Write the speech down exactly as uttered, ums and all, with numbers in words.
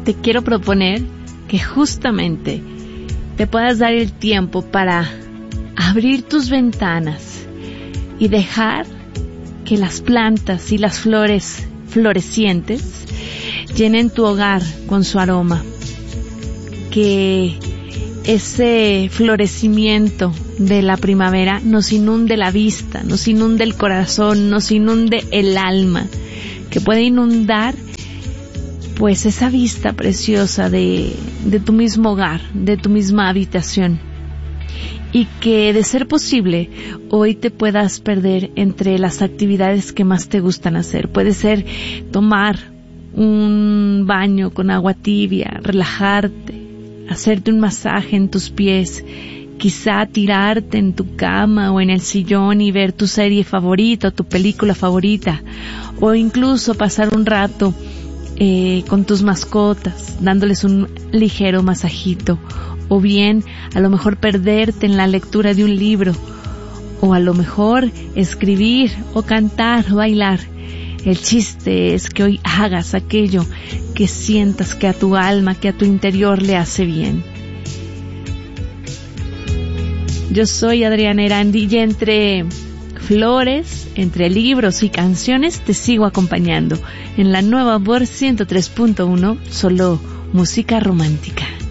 te quiero proponer que justamente te puedas dar el tiempo para abrir tus ventanas y dejar que las plantas y las flores florecientes llenen tu hogar con su aroma. Que ese florecimiento de la primavera nos inunde la vista, nos inunde el corazón, nos inunde el alma, que puede inundar pues esa vista preciosa de, de tu mismo hogar, de tu misma habitación. Y que de ser posible hoy te puedas perder entre las actividades que más te gustan hacer. Puede ser tomar un baño con agua tibia, relajarte, hacerte un masaje en tus pies, quizá tirarte en tu cama o en el sillón y ver tu serie favorita o tu película favorita, o incluso pasar un rato eh, con tus mascotas, dándoles un ligero masajito, o bien a lo mejor perderte en la lectura de un libro, o a lo mejor escribir o cantar o bailar. El chiste es que hoy hagas aquello que sientas que a tu alma, que a tu interior le hace bien. Yo soy Adriana Erandi y entre flores, entre libros y canciones te sigo acompañando en la nueva Voz ciento tres punto uno, solo música romántica.